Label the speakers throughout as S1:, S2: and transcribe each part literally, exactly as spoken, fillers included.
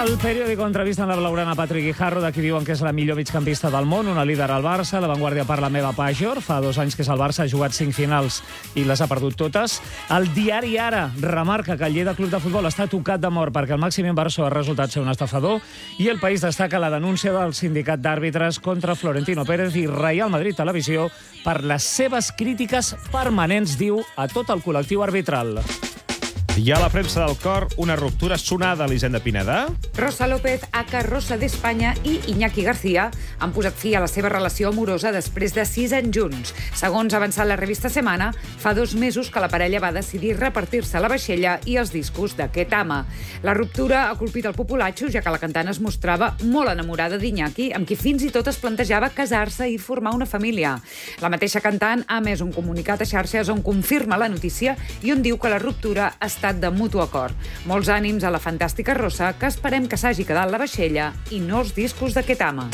S1: El periòdico entrevista en la blaugrana Patrick Guijarro, de qui diuen que és la millor migcampista del món, una líder al Barça. La Vanguardia parla Meva Pajor. Fa dos anys que és el Barça, ha jugat cinc finals i les ha perdut totes. El diari Ara remarca que el Lleida Club de Futbol està tocat de mort perquè el màxim inversor ha resultat ser un estafador. I El País destaca la denúncia del sindicat d'àrbitres contra Florentino Pérez i Real Madrid Televisió per les seves crítiques permanents, diu, a tot el col·lectiu arbitral.
S2: Hi ha a la premsa del cor una ruptura sonada a l'Hisenda Pineda.
S3: Rosa López, aka Rosa d'Espanya, i Iñaki García han posat fi a la seva relació amorosa després de sis anys junts. Segons ha avançat la revista Semana, fa dos mesos que la parella va decidir repartir-se la vaixella i els discos d'aquest ama. La ruptura ha colpit el populatxo, ja que la cantant es mostrava molt enamorada d'Iñaki, amb qui fins i tot es plantejava casar-se i formar una família. La mateixa cantant ha emès un comunicat a xarxes on confirma la notícia i on diu que la ruptura ha estat de mutu acord. Molts ànims a la fantàstica Rosa, que esperem que s'hagi quedat la vaixella i no els discos d'aquest ama.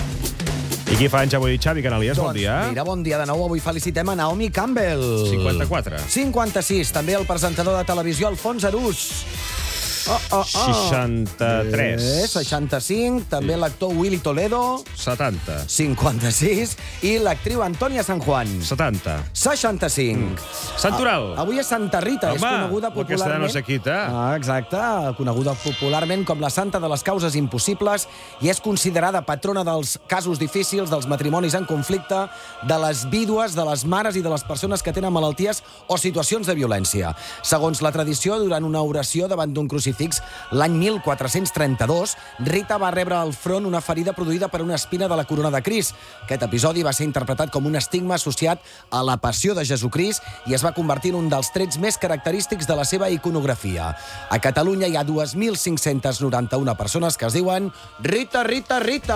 S2: I qui fa anys avui? Xavi Canalies, bon
S4: Doncs,
S2: dia.
S4: mira, bon dia de nou. Avui felicitem a Naomi Campbell.
S2: cinquanta-quatre.
S4: cinquanta-sis. També el presentador de televisió Alfons Arús. Oh, oh, oh.
S2: seixanta-tres.
S4: Eh, seixanta-cinc. També l'actor Willy Toledo.
S2: setanta.
S4: cinquanta-sis. I l'actriu Antònia San Juan.
S2: setanta.
S4: seixanta-cinc.
S2: Sant Tural.
S4: A, avui és Santa Rita.
S2: Home,
S4: és coneguda
S2: aquesta
S4: popularment...
S2: no se quita.
S4: Ah, exacte. Coneguda popularment com la santa de les causes impossibles i és considerada patrona dels casos difícils, dels matrimonis en conflicte, de les vídues, de les mares i de les persones que tenen malalties o situacions de violència. Segons la tradició, durant una oració davant d'un crucifix l'any mil quatre-cents trenta-dos, Rita va rebre al front una ferida produïda per una espina de la corona de Crist. Aquest episodi va ser interpretat com un estigma associat a la passió de Jesucrist i es va convertir en un dels trets més característics de la seva iconografia. A Catalunya hi ha dos mil cinc-cents noranta-una persones que es diuen Rita, Rita, Rita!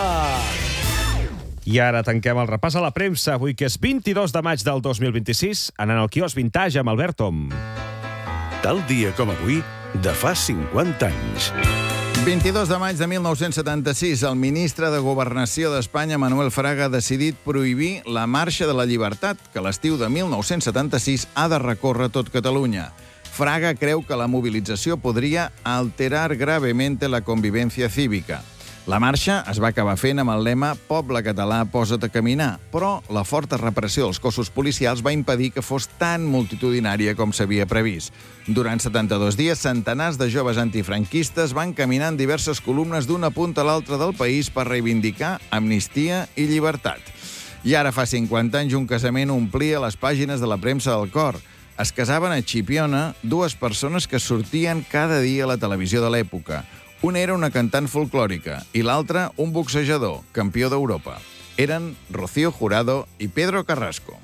S2: I ara tanquem el repàs a la premsa, avui que és vint-i-dos de maig del dos mil vint-i-sis, anant al quiosc Vintage amb Albert Tom.
S5: Tal dia com avui, de fa cinquanta anys.
S6: vint-i-dos de maig de mil nou-cents setanta-sis, el ministre de Governació d'Espanya, Manuel Fraga, ha decidit prohibir la Marxa de la Llibertat, que l'estiu de mil nou-cents setanta-sis ha de recórrer tot Catalunya. Fraga creu que la mobilització podria alterar gravemente la convivencia cívica. La marxa es va acabar fent amb el lema «Poble català, posa't a caminar», però la forta repressió dels cossos policials va impedir que fos tan multitudinària com s'havia previst. Durant setanta-dos dies, centenars de joves antifranquistes van caminar en diverses columnes d'una punta a l'altra del país per reivindicar amnistia i llibertat. I ara, fa cinquanta anys, un casament omplia les pàgines de la premsa del cor. Es casaven a Chipiona dues persones que sortien cada dia a la televisió de l'època. Una era una cantant folclòrica i l'altra un boxejador, campió d'Europa. Eren Rocío Jurado i Pedro Carrasco.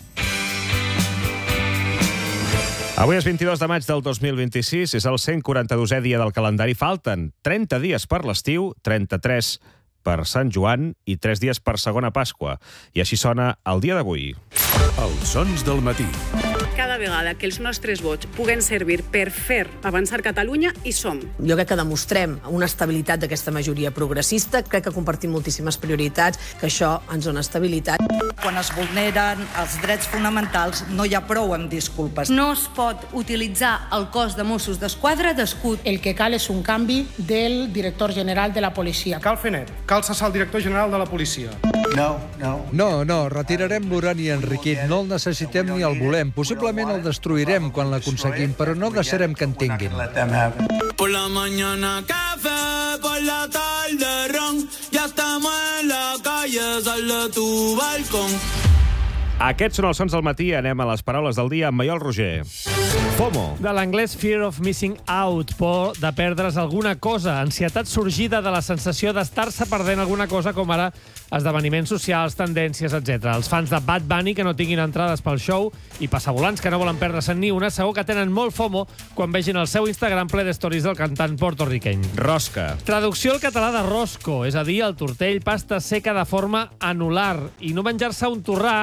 S2: Avui és vint-i-dos de maig del dos mil vint-i-sis, és el cent quaranta-dosè dia del calendari. Falten trenta dies per l'estiu, trenta-tres per Sant Joan i tres dies per segona Pasqua. I així sona el dia d'avui.
S5: Els sons del matí.
S7: Cada vegada que els nostres vots puguen servir per fer avançar Catalunya, hi som.
S8: Jo crec que demostrem una estabilitat d'aquesta majoria progressista, crec que compartim moltíssimes prioritats, que això ens dona estabilitat.
S9: Quan es vulneren els drets fonamentals no hi ha prou amb disculpes.
S10: No es pot utilitzar el cos de Mossos d'Esquadra d'escut.
S11: El que cal és un canvi del director general de la policia.
S12: Cal fer net, cal cessar el director general de la policia.
S13: No, no. No, no, retirarem l'urani enriquit, no el necessitem ni el volem. Possiblement el destruirem quan l'aconseguim, però no deixarem que en tinguin.
S14: Por la mañana café, por la tarde ron, ya estamos en la calle, sal de tu balcón.
S2: Aquests són els sons del matí. Anem a les paraules del dia amb Maiol Roger. FOMO.
S1: De l'anglès Fear of Missing Out, por de perdre's alguna cosa, ansietat sorgida de la sensació d'estar-se perdent alguna cosa, com ara esdeveniments socials, tendències, etcètera. Els fans de Bad Bunny que no tinguin entrades pel show i passavolants que no volen perdre-se'n ni una, segur que tenen molt FOMO quan vegin el seu Instagram ple de stories del cantant porto-riqueny.
S2: Rosca.
S1: Traducció al català de rosco, és a dir, el tortell, pasta seca de forma anular. I no menjar-se un torrat és l'expressió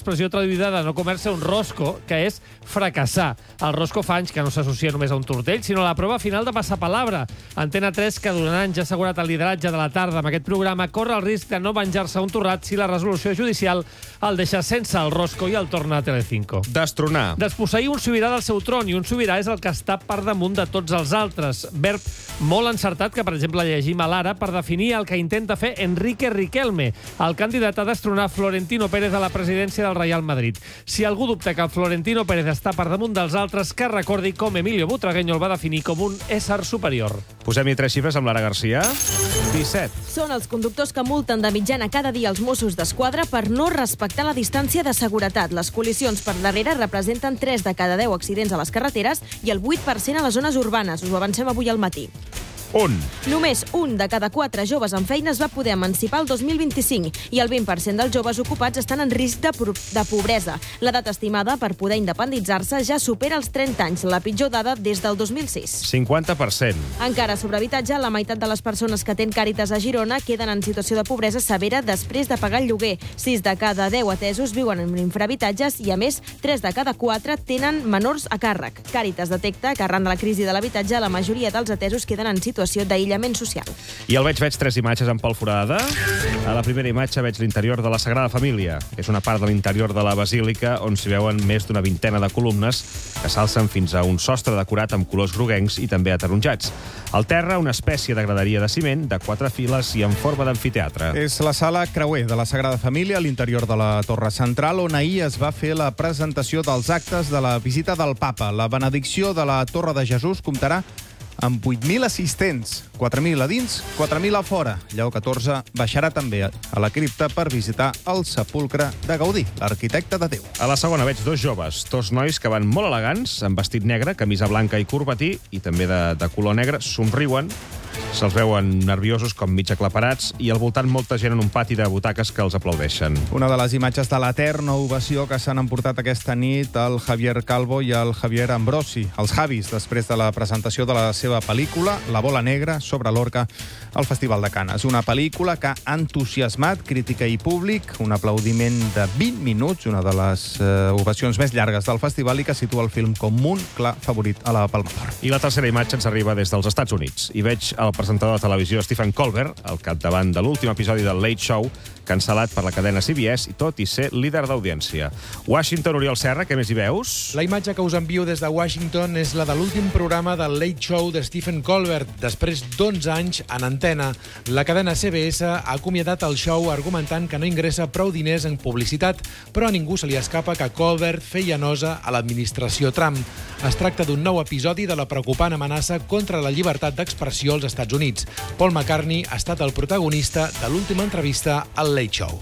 S15: l'expressió traduïda de no comer-se un rosco, que és fracassar. El rosco fa anys que no s'associa només a un tortell, sinó a la prova final de passapalabra. Antena tres, que durant anys ha assegurat el lideratge de la tarda amb aquest programa, corre el risc de no venjar-se un torrat si la resolució judicial el deixa sense el rosco i el torna a Telecinco.
S2: Destronar.
S15: Desposseir un sobirà del seu tron, i un sobirà és el que està per damunt de tots els altres. Verb molt encertat que, per exemple, llegim a l'Ara per definir el que intenta fer Enrique Riquelme, el candidat a destronar Florentino Pérez a la presidència del Real Madrid. Si algú dubta que Florentino Pérez està per damunt dels altres, que recordi com Emilio Butragueño el va definir com un ésser superior.
S2: Posem-hi tres xifres amb Lara Garcia. disset.
S16: Són els conductors que multen de mitjana cada dia els Mossos d'Esquadra per no respectar la distància de seguretat. Les col·lisions per darrere representen tres de cada deu accidents a les carreteres i el vuit per cent a les zones urbanes. Us ho avancem avui al matí.
S2: Un.
S16: Només un de cada quatre joves amb feina es va poder emancipar el dos mil vint-i-cinc i el vint per cent dels joves ocupats estan en risc de, de pobresa. L'edat estimada per poder independitzar-se ja supera els trenta anys, la pitjor dada des del dos mil sis.
S2: cinquanta per cent.
S16: Encara sobre habitatge, la meitat de les persones que atén Càritas a Girona queden en situació de pobresa severa després de pagar el lloguer. sis de cada deu atesos viuen en infrahabitatges i, a més, tres de cada quatre tenen menors a càrrec. Càritas detecta que arran de la crisi de l'habitatge la majoria dels atesos queden en situació d'aïllament social.
S2: I el veig, veig tres imatges en Pol Forada. A la primera imatge veig l'interior de la Sagrada Família. És una part de l'interior de la Basílica on s'hi veuen més d'una vintena de columnes que s'alcen fins a un sostre decorat amb colors groguencs i també ataronjats. Al terra, una espècie de graderia de ciment de quatre files i en forma d'amfiteatre.
S17: És la sala Creuer de la Sagrada Família, a l'interior de la Torre Central, on ahir es va fer la presentació dels actes de la visita del Papa. La benedicció de la Torre de Jesús comptarà amb vuit mil assistents, quatre mil a dins, quatre mil a fora. Lleó catorze baixarà també a la cripta per visitar el sepulcre de Gaudí, l'arquitecte de Déu.
S2: A la segona veig dos joves, dos nois que van molt elegants, amb vestit negre, camisa blanca i corbatí, i també de, de color negre, somriuen. Se'ls veuen nerviosos, com mig aclaparats, i al voltant molta gent en un pati de butaques que els aplaudeixen.
S17: Una de les imatges de l'eterna ovació que s'han emportat aquesta nit el Javier Calvo i el Javier Ambrosi, els Javis, després de la presentació de la seva pel·lícula La bola negra sobre l'orca al Festival de Canes. Una pel·lícula que ha entusiasmat crítica i públic, un aplaudiment de vint minuts, una de les eh, ovacions més llargues del festival i que situa el film com un clar favorit a la Palma d'Or.
S2: I la tercera imatge ens arriba des dels Estats Units. I veig el presentador de televisió Stephen Colbert, al capdavant de l'últim episodi del Late Show, cancel·lat per la cadena C B S i tot i ser líder d'audiència. Washington, Oriol Serra, què més hi veus?
S18: La imatge que us envio des de Washington és la de l'últim programa del Late Show de Stephen Colbert, després d'onze anys en antena. La cadena C B S ha acomiadat el show argumentant que no ingressa prou diners en publicitat, però a ningú se li escapa que Colbert feia nosa a l'administració Trump. Es tracta d'un nou episodi de la preocupant amenaça contra la llibertat d'expressió als Estats Units. Paul McCartney ha estat el protagonista de l'última entrevista al Late Show.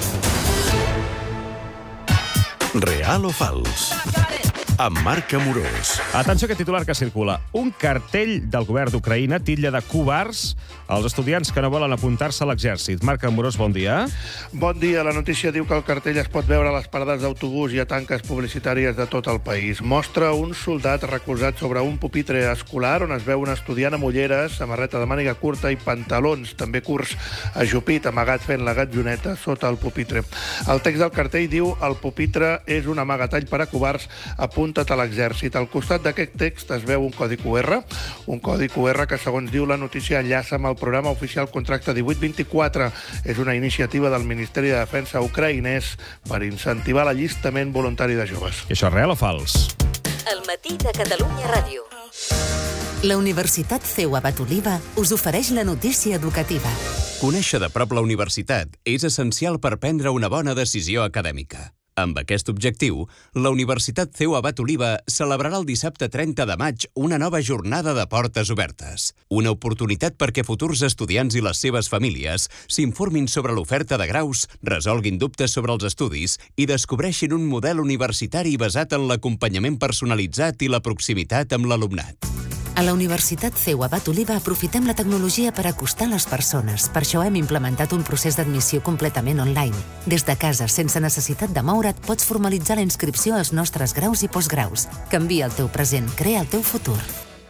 S5: Real o fals? Amb Marc Amorós.
S2: Atenció a aquest titular que circula. Un cartell del govern d'Ucraïna titlla de covards als estudiants que no volen apuntar-se a l'exèrcit. Marc Amorós, bon dia.
S19: Bon dia. La notícia diu que el cartell es pot veure a les parades d'autobús i a tanques publicitàries de tot el país. Mostra un soldat recolzat sobre un pupitre escolar on es veu un estudiant amb ulleres, samarreta de màniga curta i pantalons, també curts, ajupit, amagat fent la gatzoneta sota el pupitre. El text del cartell diu: el pupitre és un amagatall per a covards, apunta't a l'exèrcit. Al costat d'aquest text es veu un codi Q R, un codi Q R que, segons diu la notícia, enllaça amb el programa oficial Contracte divuit vint-i-quatre. És una iniciativa del Ministeri de Defensa ucraïnès per incentivar l'allistament voluntari de joves.
S2: I això és real o fals?
S20: El matí de Catalunya Ràdio. La Universitat C E U Abat Oliva us ofereix la notícia educativa.
S21: Conèixer de prop la universitat és essencial per prendre una bona decisió acadèmica. Amb aquest objectiu, la Universitat C E U Abat Oliva celebrarà el dissabte trenta de maig una nova jornada de portes obertes. Una oportunitat perquè futurs estudiants i les seves famílies s'informin sobre l'oferta de graus, resolguin dubtes sobre els estudis i descobreixin un model universitari basat en l'acompanyament personalitzat i la proximitat amb l'alumnat.
S20: A la Universitat C E U Abat Oliva aprofitem la tecnologia per acostar les persones. Per això hem implementat un procés d'admissió completament online. Des de casa, sense necessitat de moure't, pots formalitzar la inscripció als nostres graus i postgraus. Canvia el teu present, crea el teu futur.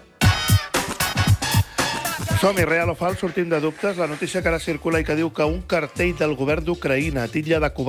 S19: Som-hi, real o fals, sortim de dubtes. La notícia que ara circula i que diu que un cartell del govern d'Ucraïna titlla de covards